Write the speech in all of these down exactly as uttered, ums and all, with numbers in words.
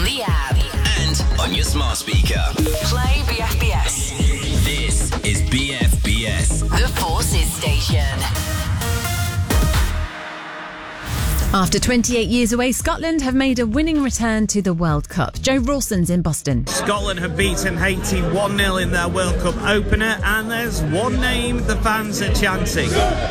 the app and on your smart speaker. Play B F B S. This is B F B S, The Forces Station. After twenty-eight years away, Scotland have made a winning return to the World Cup. Joe Rawson's in Boston. Scotland have beaten Haiti one nil in their World Cup opener, and there's one name the fans are chanting.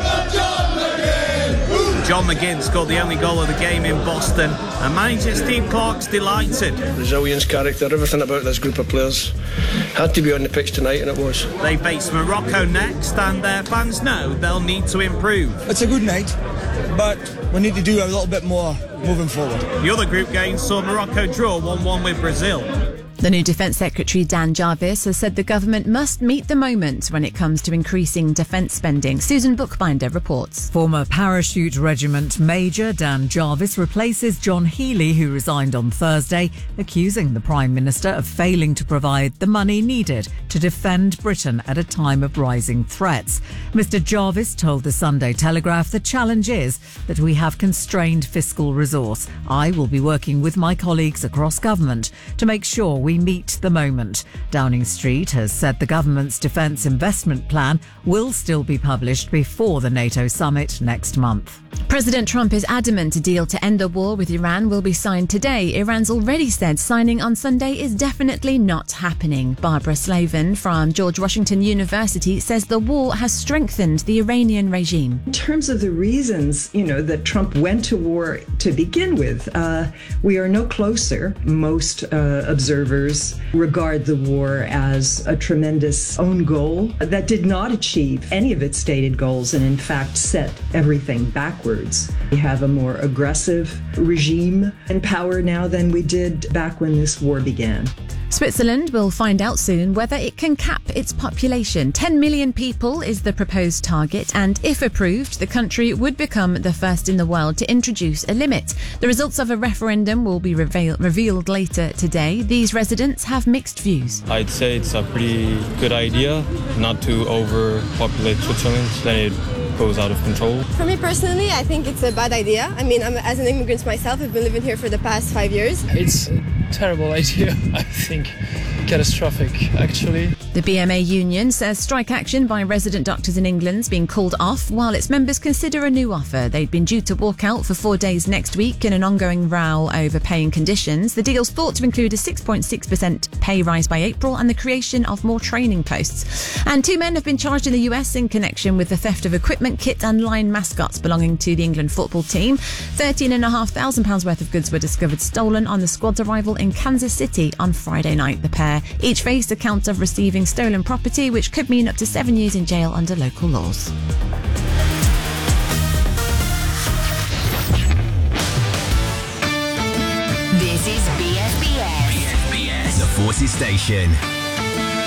John McGinn scored the only goal of the game in Boston, and manager Steve Clarke's delighted. Resilience, character, everything about this group of players had to be on the pitch tonight, and it was. They face Morocco next, and their fans know they'll need to improve. It's a good night, but we need to do a little bit more moving forward. The other group game saw Morocco draw one one with Brazil. The new Defence Secretary Dan Jarvis has said the government must meet the moment when it comes to increasing defence spending. Susan Bookbinder reports. Former Parachute Regiment Major Dan Jarvis replaces John Healey, who resigned on Thursday, accusing the Prime Minister of failing to provide the money needed to defend Britain at a time of rising threats. Mister Jarvis told the Sunday Telegraph the challenge is that we have constrained fiscal resource. I will be working with my colleagues across government to make sure we meet the moment. Downing Street has said the government's defence investment plan will still be published before the NATO summit next month. President Trump is adamant a deal to end the war with Iran will be signed today. Iran's already said signing on Sunday is definitely not happening. Barbara Slavin from George Washington University says the war has strengthened the Iranian regime. In terms of the reasons, you know, that Trump went to war to begin with, uh, we are no closer. Most uh, observers regard the war as a tremendous own goal that did not achieve any of its stated goals and in fact set everything backwards. We have a more aggressive regime in power now than we did back when this war began. Switzerland will find out soon whether it can cap its population. ten million people is the proposed target, and if approved, the country would become the first in the world to introduce a limit. The results of a referendum will be reveal- revealed later today. These residents have mixed views. I'd say it's a pretty good idea not to overpopulate Switzerland, then it goes out of control. For me personally, I think it's a bad idea. I mean, I'm, as an immigrant myself, I've been living here for the past five years. It's a terrible idea, I think. Catastrophic, actually. The B M A union says strike action by resident doctors in England's been called off while its members consider a new offer. They'd been due to walk out for four days next week in an ongoing row over pay and conditions. The deal's thought to include a six point six percent pay rise by April and the creation of more training posts. And two men have been charged in the U S in connection with the theft of equipment, kit and line mascots belonging to the England football team. thirteen thousand five hundred pounds worth of goods were discovered stolen on the squad's arrival in Kansas City on Friday night. The pair each faced a count of receiving stolen property, which could mean up to seven years in jail under local laws. This is B F B S. B F B S, the Forces Station.